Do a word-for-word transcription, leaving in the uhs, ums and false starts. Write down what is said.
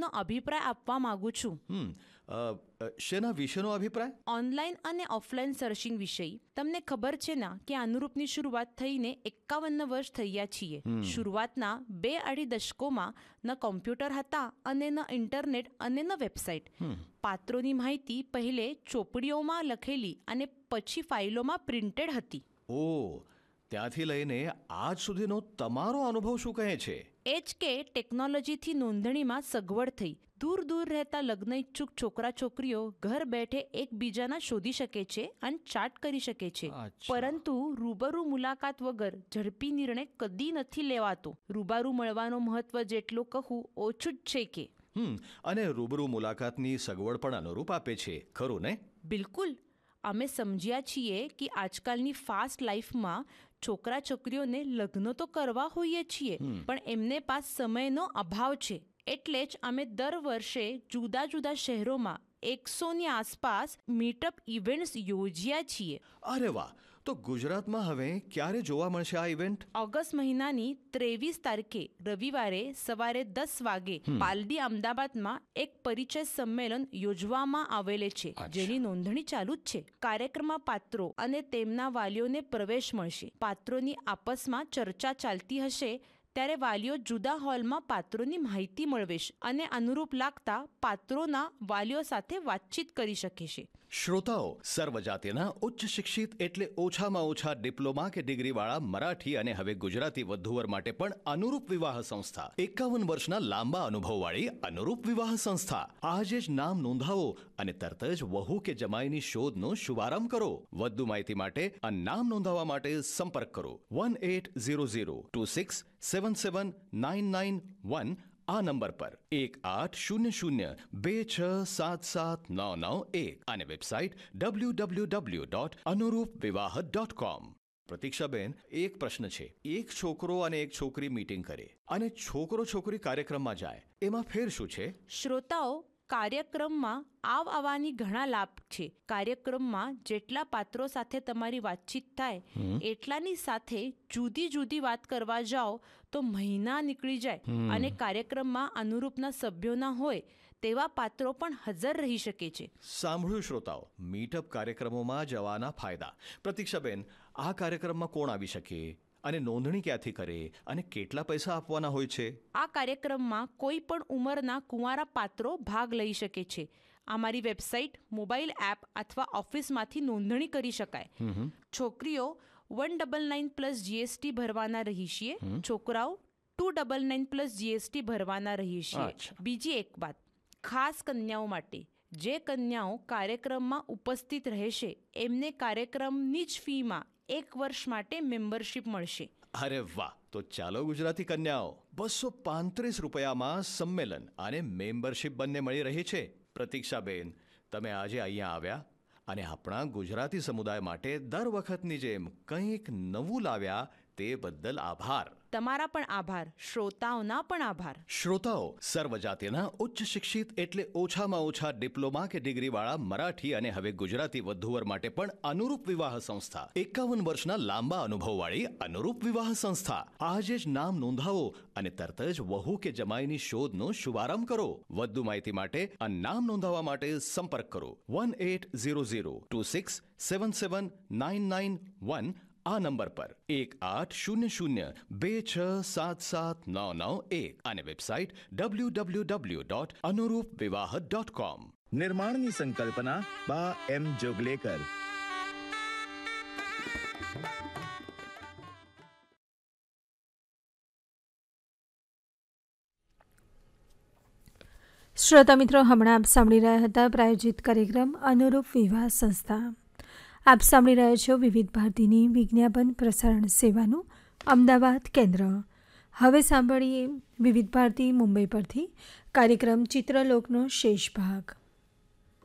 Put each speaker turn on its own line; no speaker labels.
પોતાનો અભિપ્રાય આપવા માંગુ છું.
હમ અ, અ, શેના વિશેનો અભિપ્રાય?
ઓનલાઈન અને ઓફલાઈન સર્ચિંગ વિષય. તમને ખબર છે ને કે અનુરૂપની શરૂઆત થઈને એકાવન વર્ષ થયા છીએ. શરૂઆતના બે અઢી દશકોમાં ન કોમ્પ્યુટર હતા અને ન ઇન્ટરનેટ અને ન વેબસાઇટ. પાત્રોની માહિતી પહેલે ચોપડીઓમાં લખેલી અને પછી ફાઇલોમાં પ્રિન્ટેડ હતી.
ઓ, ત્યાંથી લઈને આજ સુધીનો તમારો અનુભવ શું કહે છે?
એ જ કે ટેકનોલોજીથી નોંધણીમાં સગવડ થઈ. દૂર દૂર રહેતા લગ્ન ઈચ્છુક છોકરા છોકરીઓ ઘર બેઠે એકબીજાના શોધી શકે છે અને ચાટ કરી શકે છે.
અચ્છા.
પરંતુ રૂબરૂ મુલાકાત વગર ઝડપી નિર્ણય કદી નથી લેવાતો. રૂબરૂ મળવાનો મહત્વ જેટલો કહું ઓછું જ છે કે.
હમ અને રૂબરૂ મુલાકાતની સગવડ પણ અનુરૂપ આપે છે, ખરું ને?
બિલકુલ. અમે સમજ્યા છીએ કે આજકાલની ફાસ્ટ લાઈફમાં છોકરા છોકરીઓને લગ્ન તો કરવા હોઈએ છીએ, પણ એમને પાસ સમયનો અભાવ છે. એટલે જ અમે દર વર્ષે જુદા જુદા શહેરોમાં એકસોની આસપાસ મીટઅપ ઇવેન્ટ્સ યોજ્યા છીએ.
અરે વાહ! તો ગુજરાતમાં હવે ક્યારે જોવા મળશે આ ઇવેન્ટ?
ઓગસ્ટ મહિનાની ત્રેવીસ તારીખે રવિવારે સવારે દસ વાગે પાલડી અમદાવાદમાં એક પરિચય સંમેલન યોજવામાં આવેલે છે, જેની નોંધણી ચાલુ જ છે. કાર્યક્રમમાં પાત્રો અને તેમના વાલીઓને પ્રવેશ મળશે. પાત્રોની આપસમાં ચર્ચા ચાલતી હશે ત્યારે વાલીઓ જુદા હોલમાં પાત્રોની માહિતી મેળવેશ અને અનુરૂપ લાગતા પાત્રોના વાલીઓ સાથે વાતચીત કરી શકે છે.
શ્રોતાઓ, સર્વજાતિના ઉચ્ચ શિક્ષિત એટલે ઓછામાં ઓછા ડિપ્લોમા કે ડિગ્રીવાળા મરાઠી અને હવે ગુજરાતી વધુવર માટે પણ અનુરૂપ વિવાહ સંસ્થા, એકાવન વર્ષના લાંબા અનુભવવાળી અનુરૂપ વિવાહ સંસ્થા. આજે જ નામ નોંધાવો અને તરત જ વહુ કે જમાઈની શોધનો શુભારંભ કરો. વધુ માહિતી માટે અને નામ નોંધાવવા માટે સંપર્ક કરો one eight zero zero two six seven seven nine nine one. આ નંબર પર એક આઠ શૂન્ય શૂન્ય બે છ સાત સાત નવ નવ એક અને website W W W dot અનુરૂપ વિવાહ ડોટ કોમ. પ્રતીક્ષાબેન, એક પ્રશ્ન છે. એક છોકરો અને એક છોકરી મીટિંગ કરે અને છોકરો છોકરી કાર્યક્રમમાં જાય, એમાં ફેર શું છે?
શ્રોતાઓ, કાર્યક્રમમાં આવ આવવાની ઘણા લાભ છે. કાર્યક્રમમાં જેટલા પાત્રો સાથે તમારી વાતચીત થાય એટલાની સાથે જુદી જુદી વાત કરવા જાઓ તો મહિના નીકળી જાય અને કાર્યક્રમમાં અનુરૂપના સભ્યો ના હોય તેવા પાત્રો પણ હાજર રહી શકે છે.
સાંભળ્યું શ્રોતાઓ, મીટઅપ કાર્યક્રમોમાં જવાના ફાયદા. પ્રતીક્ષાબેન, આ કાર્યક્રમમાં કોણ આવી શકે અને નોંધણી ક્યાંથી કરે અને કેટલા પૈસા આપવાના હોય છે?
આ કાર્યક્રમમાં કોઈ પણ ઉંમરના કુંવારા પાત્રો ભાગ લઈ શકે છે. અમારી વેબસાઇટ, મોબાઈલ એપ અથવા ઓફિસમાંથી નોંધણી કરી શકાય. છોકરીઓ one double nine plus GST ભરવાના રહી છીએ. છોકરાઓ two double nine plus GST ભરવાના રહી છીએ. બીજી એક વાત, ખાસ કન્યાઓ માટે, જે કન્યાઓ કાર્યક્રમમાં ઉપસ્થિત રહેશે એમને કાર્યક્રમની જ ફીમાં એક વર્ષ માટે મેમ્બરશિપ મળશે.
અરે વાહ! તો ચાલો ગુજરાતી કન્યાઓ, બસો પાંત્રીસ રૂપિયામાં સંમેલન અને મેમ્બરશિપ બંને મળી રહી છે. પ્રતીક્ષાબેન, તમે આજે અહીંયા આવ્યા અને આપણા ગુજરાતી સમુદાય માટે દર વખતની જેમ કંઈક નવું લાવ્યા તે બદલ આભાર.
તમારા પણ આભાર. શ્રોતાઓના પણ આભાર.
શ્રોતાઓ, સર્વજાતિના ઉચ્ચ શિક્ષિત એટલે ઓછામાં ઓછા ડિપ્લોમા કે ડિગ્રીવાળા મરાઠી અને હવે ગુજરાતી વધુવર માટે પણ અનુરૂપ વિવાહ સંસ્થા, એકાવન વર્ષના લાંબા અનુભવવાળી અનુરૂપ વિવાહ સંસ્થા. આજે જ નામ નોંધાવો અને તરત જ વહુ કે જમાઈની શોધનો શુભારંભ કરો. વધુ માહિતી માટે અને નામ નોંધાવવા માટે સંપર્ક કરો one eight zero zero two six seven seven nine nine one. આ નંબર પર એક આઠ શૂન્ય શૂન્ય બે છ સાત સાત નવ નવ એક અને website W W W dot અનુરૂપ વિવાહ ડોટ કોમ.
નિર્માણની સંકલ્પના બા એમ જોગલેકર.
શ્રોતા મિત્રો, હમણાં આપ સાંભળી રહ્યા હતા પ્રાયોજિત કાર્યક્રમ અનુરૂપ વિવાહ સંસ્થા. આપ સાંભળી રહ્યા છો વિવિધ ભારતીની વિજ્ઞાપન પ્રસારણ સેવાનું અમદાવાદ કેન્દ્ર. હવે સાંભળીએ વિવિધ ભારતી મુંબઈ પરથી કાર્યક્રમ ચિત્રલોકનો શેષ ભાગ.